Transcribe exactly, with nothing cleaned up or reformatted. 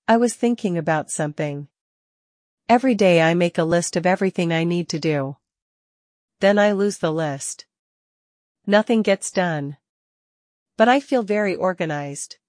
I was thinking about something. Every day I make a list of everything I need to do. Then I lose the list. Nothing gets done. But I feel very organized.